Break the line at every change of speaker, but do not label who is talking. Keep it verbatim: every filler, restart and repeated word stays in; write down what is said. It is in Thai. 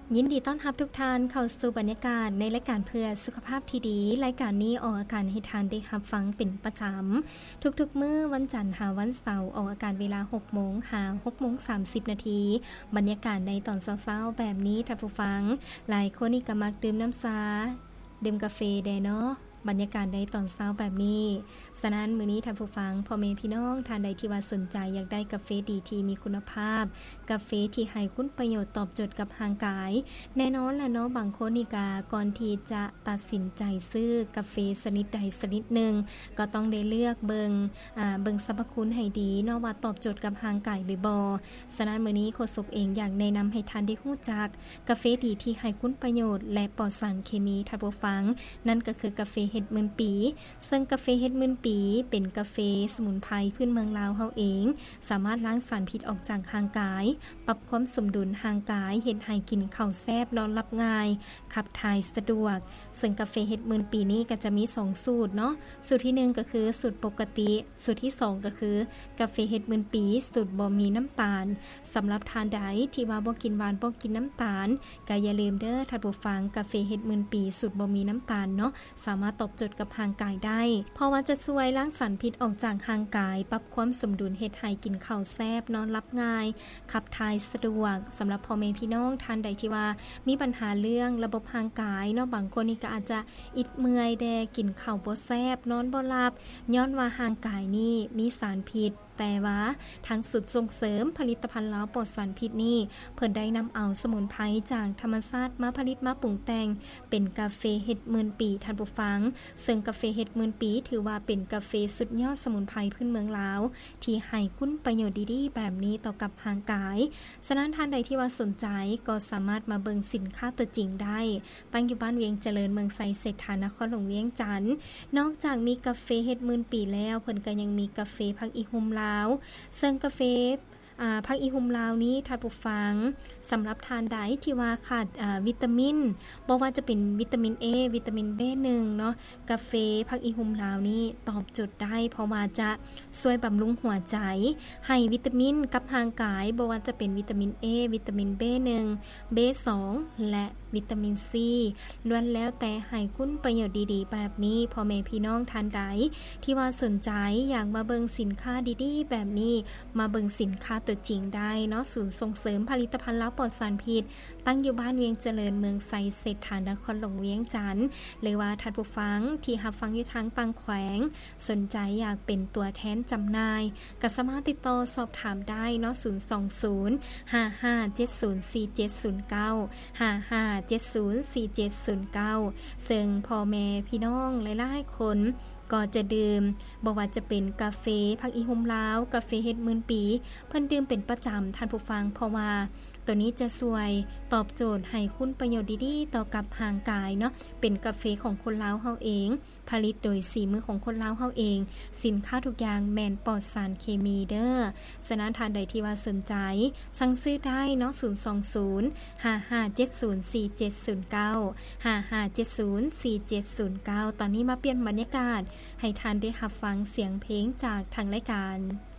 ยินดีต้อนรับทุกท่านเข้าสู่บรรยากาศในรายการเพื่อสุขภาพที่ดีรายการนี้ออกอากาศให้ทานได้รับฟังเป็นประจำทุกๆมื้อวันจันทร์หาวันเสาร์ออกอากาศเวลา หกโมง หา หกโมงสามสิบ นาทีบรรยากาศในตอนเช้าๆแบบนี้ท่านผู้ฟังหลายคนนี่ก็มักดื่มน้ำชาดื่มกาแฟแดเนาะบรรยากาศในตอนเช้าแบบนี้ฉะนั้นมื้อนี้ท่านผู้ฟังพ่อแม่พี่น้องท่านใดที่ว่าสนใจอยากได้กาแฟดีที่มีคุณภาพกาแฟที่ให้คุณประโยชน์ตอบโจทย์กับร่างกายแน่นอนล่ะเนาะบางคนนี่ก็ก่อนที่จะตัดสินใจซื้อกาแฟชนิดใดชนิดหนึ่งก็ต้องได้เลือกเบิงอ่าเบิงสรรพคุณให้ดีเนาะว่าตอบโจทย์กับร่างกายหรือบ่ฉะนั้นมื้อนี้โฆษกเองอยากแนะนำให้ท่านได้รู้จักกาแฟดีที่ให้คุณประโยชน์และปลอดสารเคมีท่านผู้ฟังนั่นก็คือกาแฟเฮ็ดหมื่นปีซึ่งกาแฟเฮ็ดหมื่นปีเป็นกาแฟสมุนไพรพื้นเมืองลาวเฮาเองสามารถล้างสารพิษออกจากร่างกายปรับความสมดุลร่างกายเฮ็ดให้กินข้าวแซ่บนอนหลับง่ายขับถ่ายสะดวกซึ่งกาแฟเฮ็ดหมื่นปีนี้ก็จะมีสองสูตรเนาะสูตรที่หนึ่งก็คือสูตรปกติสูตรที่สองก็คือกาแฟเฮ็ดหมื่นปีสูตรบ่มีน้ำตาลสำหรับทานใดที่ว่าบ่กินหวานบ่กินน้ำตาลก็อย่าลืมเด้อท่านผู้ฟังกาแฟเฮ็ดหมื่นปีสูตรบ่มีน้ำตาลเนาะสามารถตอบโจทย์กับร่างกายได้เพราะว่าจะช่วยล้างสารพิษออกจากร่างกายปรับความสมดุลเฮ็ดให้กินข้าวแซ่บนอนหลับง่ายขับถ่ายสะดวกสำหรับพ่อแม่พี่น้องท่านใดที่ว่ามีปัญหาเรื่องระบบร่างกายเนาะบางคนนี่ก็อาจจะอิดเมื่อยแดกินข้าวบ่แซ่บนอนบ่หลับย้อนว่าร่างกายนี่มีสารพิษแต่ว่าทางสุดส่งเสริมผลิตภัณฑ์ลาวปลอดสารพิษนี่เพิ่นได้นำเอาสมุนไพรจากธรรมชาติมาผลิตมาปรุงแต่งเป็นกาแฟเฮ็ดหมื่นปีท่านผู้ฟังซึ่งกาแฟเฮ็ดหมื่นปีถือว่าเป็นกาแฟสุดยอดสมุนไพรพื้นเมืองลาวที่ให้คุณประโยชน์ดีๆแบบนี้ต่อกับร่างกายฉะนั้นท่านใดที่ว่าสนใจก็สามารถมาเบิ่งสินค้าตัวจริงได้ตั้งอยู่บ้านเวียงเจริญเมืองไซเศรษฐานครหลวงเวียงจันทน์นอกจากมีกาแฟเฮ็ดหมื่นปีแล้วเพิ่นก็ยังมีกาแฟพักอีหุมลาวซึ่งกาแฟอ่าพักอีหุมลาวนี้ท่านผู้ฟังสำหรับทานใดที่ว่าขาดอ่าวิตามินบ่ว่าจะเป็นวิตามิน A วิตามิน บี หนึ่ง เนาะกาแฟพักอีหุมลาวนี้ตอบโจทย์ได้เพราะว่าจะช่วยบำรุงหัวใจให้วิตามินกับร่างกายบ่ว่าจะเป็นวิตามิน A วิตามิน บี หนึ่ง บี สอง และวิตามิน C ล้วนแล้วแต่ให้คุณประโยชน์ดีๆแบบนี้พ่อแม่พี่น้องท่านใดที่ว่าสนใจอยากมาเบิ่งสินค้าดีๆแบบนี้มาเบิ่งสินค้าตัวจริงได้เนาะศูนย์ส่งเสริมผลิตภัณฑ์ลาวปลอดสารพิษตั้งอยู่บ้านเวียงเจริญเมืองไซเศรษฐานครหลวงเวียงจันทน์หรือว่าท่านผู้ฟังที่รับฟังอยู่ทางต่างแขวงสนใจอยากเป็นตัวแทนจำหน่ายก็สามารถติดต่อสอบถามได้เนาะศูนย์ สอง ศูนย์ ห้า ห้า เจ็ด ศูนย์ สี่ เจ็ด ศูนย์ เก้า ห้า ห้า เจ็ด ศูนย์ สี่ เจ็ด ศูนย์ เก้าซึ่งพ่อแม่พี่น้องหลายๆคนก็จะดื่มบ่ว่าจะเป็นกาแฟพักอีหุมลาวกาแฟเฮ็ดหมื่นปีเพิ่นดื่มเป็นประจำท่านผู้ฟังเพราะว่าตัวนี้จะช่วยตอบโจทย์ให้คุณประโยชน์ดีๆต่อกับร่างกายเนาะเป็นกาแฟของคนลาวเฮาเองผลิตโดยสีมือของคนลาวเฮาเองสินค้าทุกอย่างแม่นปลอดสารเคมีเด้อฉะนั้นท่านใดที่ว่าสนใจสั่งซื้อได้เนาะศูนย์ สอง ศูนย์ ห้า ห้า เจ็ด ศูนย์ สี่ เจ็ด ศูนย์ เก้า ห้า ห้า เจ็ด ศูนย์ สี่ เจ็ด ศูนย์ เก้าตอนนี้มาเปลี่ยนบรรยากาศให้ท่านได้รับฟังเสียงเพลงจากทางรายการ